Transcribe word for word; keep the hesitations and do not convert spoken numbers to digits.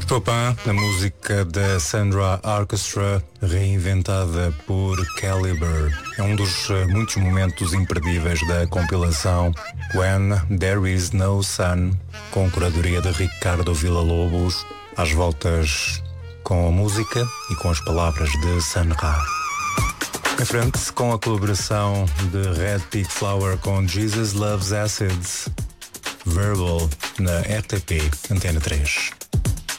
Chopin, a música da Sandra Orchestra, reinventada por Calibre. É um dos uh, muitos momentos imperdíveis da compilação When There Is No Sun, com curadoria de Ricardo Villa-Lobos, às voltas com a música e com as palavras de Sun Ra. Em frente, com a colaboração de Red Peak Flower com Jesus Loves Acids, Verbal, na R T P Antena três.